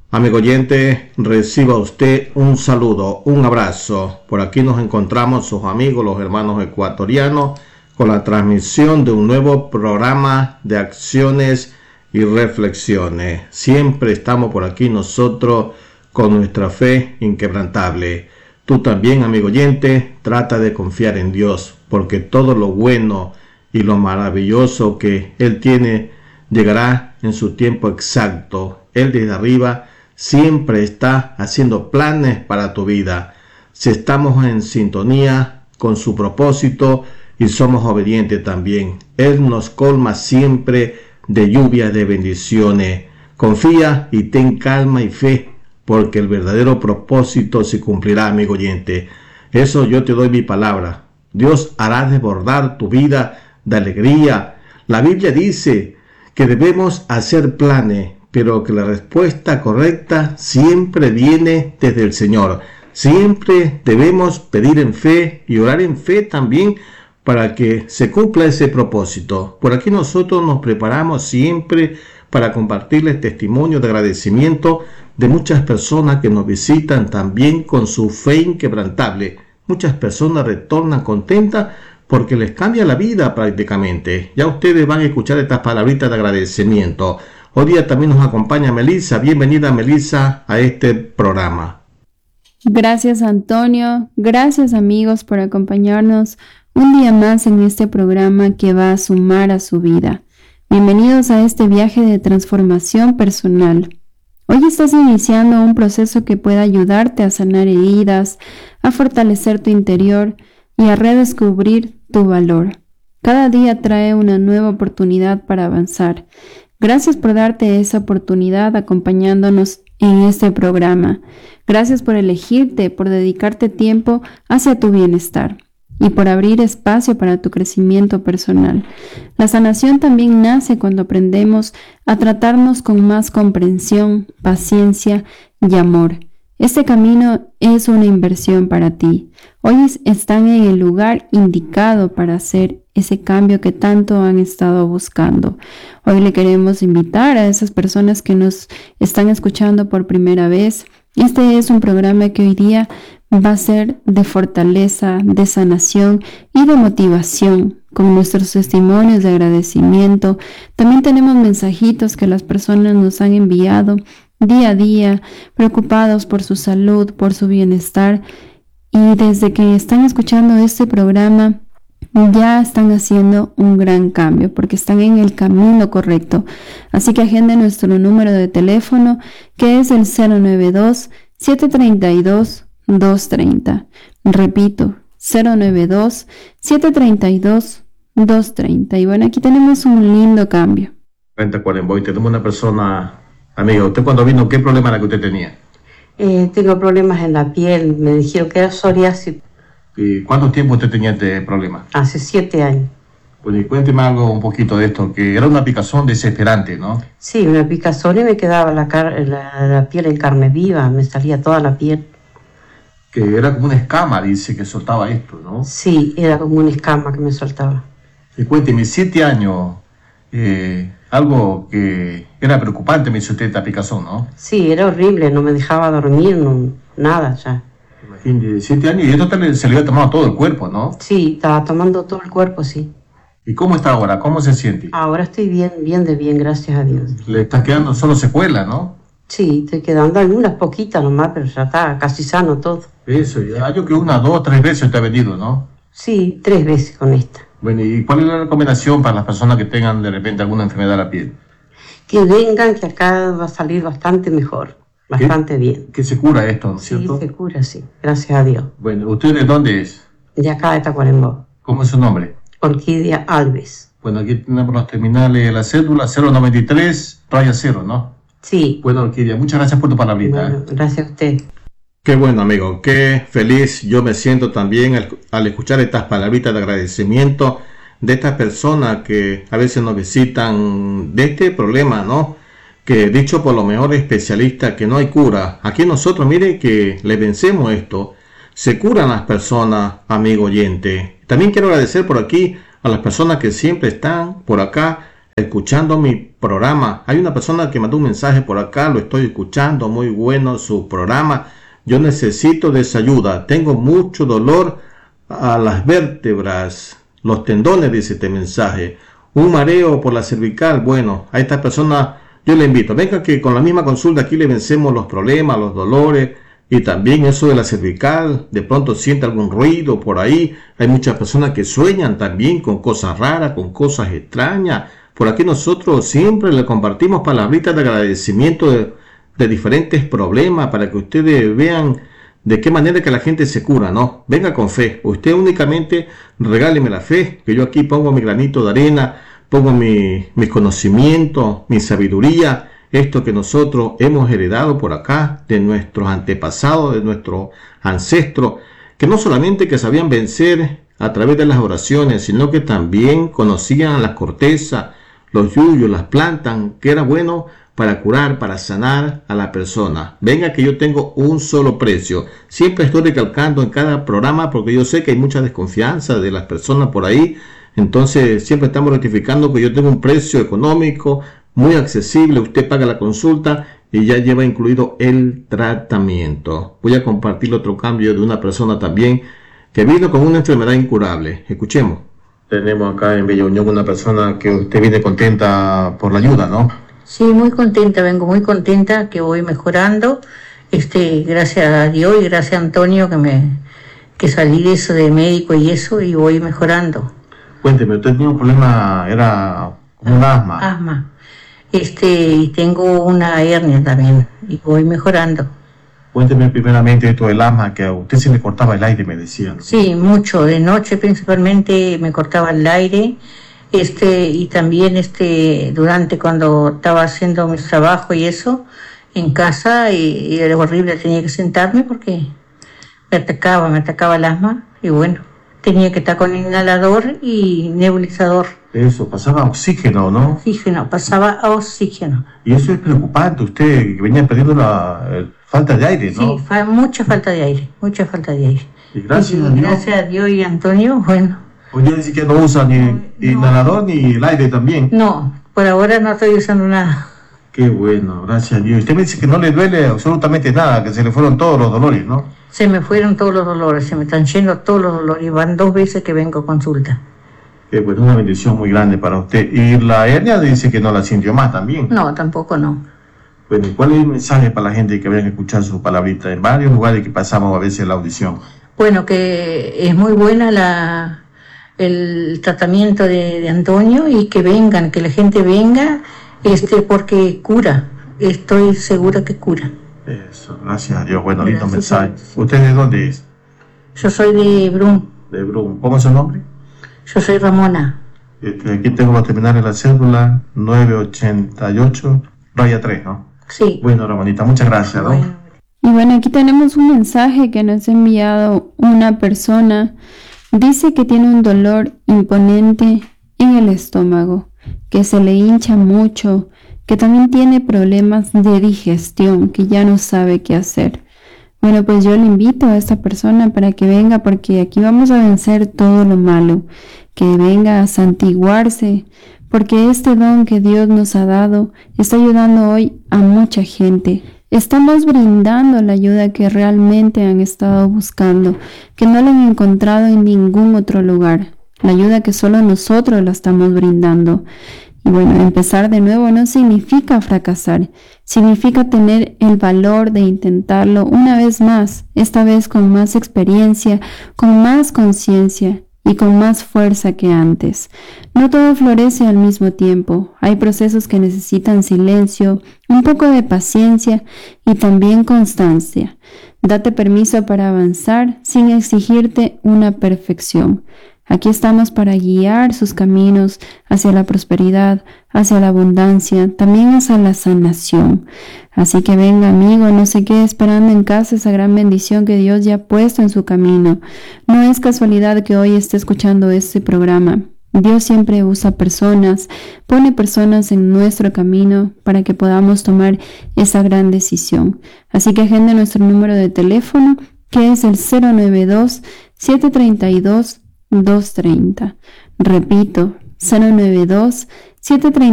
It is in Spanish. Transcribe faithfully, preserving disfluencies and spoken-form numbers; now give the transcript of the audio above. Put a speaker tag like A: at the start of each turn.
A: Amigo oyente, reciba usted un saludo, un abrazo. Por aquí nos encontramos sus amigos, los hermanos ecuatorianos, con la transmisión de un nuevo programa de acciones y reflexiones. Siempre estamos por aquí nosotros con nuestra fe inquebrantable. Tú también, amigo oyente, trata de confiar en Dios, porque todo lo bueno y lo maravilloso que Él tiene llegará en su tiempo exacto. Él desde arriba siempre está haciendo planes para tu vida. Si estamos en sintonía con su propósito y somos obedientes también, Él nos colma siempre de lluvia de bendiciones. Confía y ten calma y fe, porque el verdadero propósito se cumplirá, amigo oyente. Eso yo te doy mi palabra. Dios hará desbordar tu vida de alegría. La Biblia dice que debemos hacer planes, pero que la respuesta correcta siempre viene desde el Señor. Siempre debemos pedir en fe y orar en fe también para que se cumpla ese propósito. Por aquí nosotros nos preparamos siempre para compartirles testimonios de agradecimiento de muchas personas que nos visitan también con su fe inquebrantable. Muchas personas retornan contentas porque les cambia la vida prácticamente. Ya ustedes van a escuchar estas palabritas de agradecimiento. Hoy día también nos acompaña Melissa. Bienvenida, Melissa, a este programa.
B: Gracias, Antonio. Gracias, amigos, por acompañarnos un día más en este programa que va a sumar a su vida. Bienvenidos a este viaje de transformación personal. Hoy estás iniciando un proceso que puede ayudarte a sanar heridas, a fortalecer tu interior y a redescubrir tu valor. Cada día trae una nueva oportunidad para avanzar. Gracias por darte esa oportunidad acompañándonos en este programa. Gracias por elegirte, por dedicarte tiempo hacia tu bienestar y por abrir espacio para tu crecimiento personal. La sanación también nace cuando aprendemos a tratarnos con más comprensión, paciencia y amor. Este camino es una inversión para ti. Hoy están en el lugar indicado para hacer ese cambio que tanto han estado buscando. Hoy le queremos invitar a esas personas que nos están escuchando por primera vez. Este es un programa que hoy día va a ser de fortaleza, de sanación y de motivación, con nuestros testimonios de agradecimiento. También tenemos mensajitos que las personas nos han enviado día a día, preocupados por su salud, por su bienestar. Y desde que están escuchando este programa, ya están haciendo un gran cambio porque están en el camino correcto. Así que agenden nuestro número de teléfono, que es el cero nueve dos, siete tres dos, dos tres cero. Repito, cero nueve dos, siete tres dos, dos tres cero. Y bueno, aquí tenemos un lindo cambio.
A: Renta Cuaremboy, tenemos una persona, amiga, ¿usted cuando vino qué problema era que usted tenía?
C: Eh, tengo problemas en la piel, me dijeron que era psoriasis.
A: ¿Y cuánto tiempo usted tenía este problema?
C: Hace siete años.
A: Pues y cuénteme algo un poquito de esto, que era una picazón desesperante, ¿no?
C: Sí, una picazón y me quedaba la, car- la, la piel en carne viva, me salía toda la piel.
A: Que era como una escama, dice, que soltaba esto, ¿no?
C: Sí, era como una escama que me soltaba.
A: Y cuénteme, siete años, eh, algo que era preocupante, me dice usted, esta picazón, ¿no?
C: Sí, era horrible, no me dejaba dormir, no, nada ya.
A: Imagínate, siete años y esto también se le había tomado todo el cuerpo, ¿no?
C: Sí, estaba tomando todo el cuerpo, sí.
A: ¿Y cómo está ahora? ¿Cómo se siente?
C: Ahora estoy bien, bien de bien, gracias a Dios.
A: Le está quedando solo secuela, ¿no?
C: Sí, estoy quedando algunas poquitas nomás, pero ya está casi sano todo.
A: Eso, ya yo creo una, dos, tres veces te ha venido, ¿no?
C: Sí, tres veces con esta.
A: Bueno, ¿y cuál es la recomendación para las personas que tengan de repente alguna enfermedad de la piel?
C: Que vengan, que acá va a salir bastante mejor, bastante
A: ¿Qué?
C: bien.
A: Que se cura esto, ¿no es cierto?
C: Sí, se cura, sí, gracias a Dios.
A: Bueno, ¿usted de dónde es?
C: De acá de Tacuarembó.
A: ¿Cómo es su nombre?
C: Orquídea Alves.
A: Bueno, aquí tenemos los terminales de la cédula cero noventa y tres, raya cero, ¿no?
C: Sí.
A: Bueno, Orquídea, muchas gracias por tu palabrita.
C: Bueno,
A: ¿eh?
C: gracias a usted.
A: Qué bueno, amigo, qué feliz yo me siento también al, al escuchar estas palabritas de agradecimiento de estas personas que a veces nos visitan de este problema, ¿no? Que dicho por los mejores especialistas que no hay cura. Aquí nosotros, mire que le vencemos esto. Se curan las personas, amigo oyente. También quiero agradecer por aquí a las personas que siempre están por acá escuchando mi programa. Hay una persona que mandó un mensaje por acá, lo estoy escuchando, muy bueno su programa. Yo necesito de esa ayuda. Tengo mucho dolor a las vértebras, los tendones, dice este mensaje. Un mareo por la cervical. Bueno, a esta persona yo le invito. Venga que con la misma consulta aquí le vencemos los problemas, los dolores y también eso de la cervical. De pronto siente algún ruido por ahí. Hay muchas personas que sueñan también con cosas raras, con cosas extrañas. Por aquí nosotros siempre le compartimos palabritas de agradecimiento de, de diferentes problemas para que ustedes vean de qué manera que la gente se cura, ¿no? Venga con fe. Usted únicamente regáleme la fe, que yo aquí pongo mi granito de arena, pongo mi, mi conocimiento, mi sabiduría, esto que nosotros hemos heredado por acá de nuestros antepasados, de nuestros ancestros, que no solamente que sabían vencer a través de las oraciones, sino que también conocían las cortezas, los yuyos, las plantas, que era bueno para curar, para sanar a la persona. Venga que yo tengo un solo precio. Siempre estoy recalcando en cada programa porque yo sé que hay mucha desconfianza de las personas por ahí. Entonces siempre estamos rectificando que yo tengo un precio económico muy accesible. Usted paga la consulta y ya lleva incluido el tratamiento. Voy a compartir otro cambio de una persona también que vino con una enfermedad incurable. Escuchemos. Tenemos acá en Bella Unión una persona que usted viene contenta por la ayuda, ¿no?
D: Sí, muy contenta, vengo muy contenta que voy mejorando, este, gracias a Dios y gracias a Antonio que me que salí de eso de médico y eso y voy mejorando.
A: Cuénteme, usted tenía un problema, era un asma.
D: Asma, este, y tengo una hernia también y voy mejorando.
A: Cuénteme primeramente esto del asma, que a usted se le cortaba el aire, me decían.
D: Sí, mucho, de noche principalmente me cortaba el aire. Este, y también este, durante cuando estaba haciendo mis trabajos y eso, en casa, y, y era horrible, tenía que sentarme porque me atacaba, me atacaba el asma, y bueno, tenía que estar con inhalador y nebulizador.
A: Eso, pasaba oxígeno, ¿no?
D: Oxígeno, pasaba oxígeno.
A: Y eso es preocupante, usted que venía perdiendo la eh, falta de aire, ¿no?
D: Sí, fa- mucha falta de aire, mucha falta de aire.
A: Y gracias
D: y,
A: a Dios.
D: Gracias a Dios y a Antonio, bueno.
A: Hoy ya dice que no usa ni
D: No.
A: inhalador ni el aire también.
D: No, por ahora no estoy usando nada.
A: Qué bueno, gracias a Dios. Usted me dice que no le duele absolutamente nada, que se le fueron todos los dolores, ¿no?
D: Se me fueron todos los dolores, se me están yendo todos los dolores. Van dos veces que vengo a consulta.
A: Qué bueno, una bendición muy grande para usted. Y la hernia dice que no la sintió más también.
D: No, tampoco no.
A: Bueno, ¿cuál es el mensaje para la gente que vayan a escuchar su palabrita en varios lugares que pasamos a veces la audición?
D: Bueno, que es muy buena la el tratamiento de, de Antonio y que vengan, que la gente venga, este, porque cura. Estoy segura que cura.
A: Eso, gracias a Dios. Bueno, lindo
D: Gracias a
A: mensaje. ¿Usted de dónde es?
D: Yo soy de Brum.
A: De Brum. ¿Cómo es su nombre?
D: Yo soy Ramona.
A: Este, aquí tengo los terminales de la cédula nueve ochenta y ocho, raya tres, ¿no?
D: Sí.
A: Bueno, Ramonita, muchas gracias, ¿no?
D: Bueno.
B: Y bueno, aquí tenemos un mensaje que nos ha enviado una persona. Dice que tiene un dolor imponente en el estómago, que se le hincha mucho, que también tiene problemas de digestión, que ya no sabe qué hacer. Bueno, pues yo le invito a esta persona para que venga, porque aquí vamos a vencer todo lo malo, que venga a santiguarse, porque este don que Dios nos ha dado está ayudando hoy a mucha gente. Estamos brindando la ayuda que realmente han estado buscando, que no la han encontrado en ningún otro lugar. La ayuda que solo nosotros la estamos brindando. Y bueno, empezar de nuevo no significa fracasar, significa tener el valor de intentarlo una vez más, esta vez con más experiencia, con más conciencia y con más fuerza que antes. No todo florece al mismo tiempo. Hay procesos que necesitan silencio, un poco de paciencia y también constancia. Date permiso para avanzar sin exigirte una perfección. Aquí estamos para guiar sus caminos hacia la prosperidad, hacia la abundancia, también hacia la sanación. Así que venga, amigo, no se quede esperando en casa esa gran bendición que Dios ya ha puesto en su camino. No es casualidad que hoy esté escuchando este programa. Dios siempre usa personas, pone personas en nuestro camino para que podamos tomar esa gran decisión. Así que agende nuestro número de teléfono, que es el cero nueve dos, siete tres dos, dos tres cero. Repito, cero nueve dos, siete treinta